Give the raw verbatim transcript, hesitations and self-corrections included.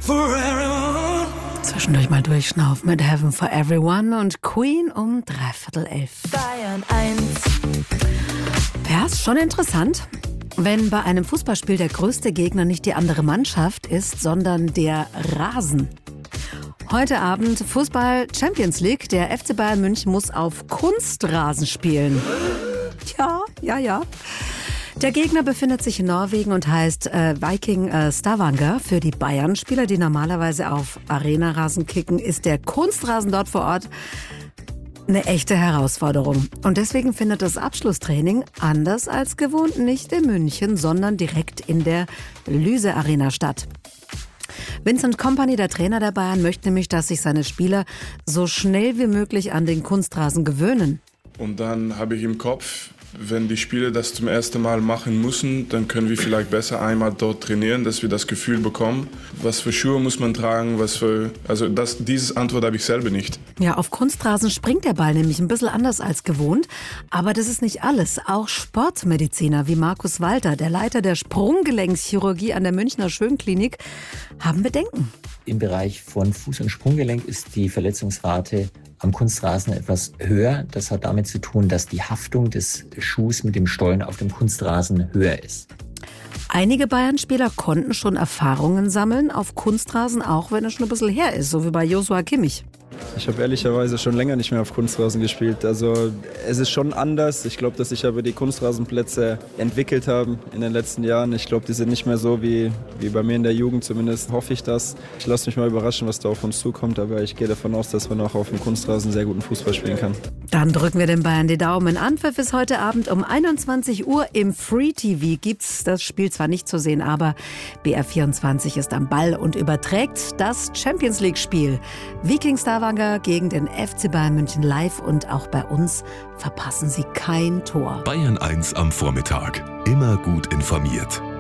for everyone. Zwischendurch mal durchschnaufen mit Heaven for Everyone und Queen um dreiviertel elf. Bayern eins. Ja, ist schon interessant, wenn bei einem Fußballspiel der größte Gegner nicht die andere Mannschaft ist, sondern der Rasen. Heute Abend Fußball Champions League. Der F C Bayern München muss auf Kunstrasen spielen. Ja, ja, ja. Der Gegner befindet sich in Norwegen und heißt äh, Viking äh, Stavanger. Für die Bayern-Spieler, die normalerweise auf Arena-Rasen kicken, ist der Kunstrasen dort vor Ort eine echte Herausforderung. Und deswegen findet das Abschlusstraining anders als gewohnt nicht in München, sondern direkt in der Lyse Arena statt. Vincent Kompany, der Trainer der Bayern, möchte nämlich, dass sich seine Spieler so schnell wie möglich an den Kunstrasen gewöhnen. Und dann habe ich im Kopf, wenn die Spieler das zum ersten Mal machen müssen, dann können wir vielleicht besser einmal dort trainieren, dass wir das Gefühl bekommen, was für Schuhe muss man tragen, was für, also das, diese Antwort habe ich selber nicht. Ja, auf Kunstrasen springt der Ball nämlich ein bisschen anders als gewohnt. Aber das ist nicht alles. Auch Sportmediziner wie Markus Walter, der Leiter der Sprunggelenkschirurgie an der Münchner Schönklinik, haben Bedenken. Im Bereich von Fuß- und Sprunggelenk ist die Verletzungsrate am Kunstrasen etwas höher. Das hat damit zu tun, dass die Haftung des Schuhs mit dem Stollen auf dem Kunstrasen höher ist. Einige Bayern-Spieler konnten schon Erfahrungen sammeln auf Kunstrasen, auch wenn es schon ein bisschen her ist, so wie bei Joshua Kimmich. Ich habe ehrlicherweise schon länger nicht mehr auf Kunstrasen gespielt. Also es ist schon anders. Ich glaube, dass sich aber die Kunstrasenplätze entwickelt haben in den letzten Jahren. Ich glaube, die sind nicht mehr so wie, wie bei mir in der Jugend. Zumindest hoffe ich das. Ich lasse mich mal überraschen, was da auf uns zukommt. Aber ich gehe davon aus, dass man auch auf dem Kunstrasen sehr guten Fußball spielen kann. Dann drücken wir den Bayern die Daumen. Anpfiff ist heute Abend um einundzwanzig Uhr. Im Free T V gibt's das Spiel zwar nicht zu sehen, aber B R vierundzwanzig ist am Ball und überträgt das Champions League Spiel. Viking Stavanger gegen den F C Bayern München live und auch bei uns verpassen Sie kein Tor. Bayern eins am Vormittag. Immer gut informiert.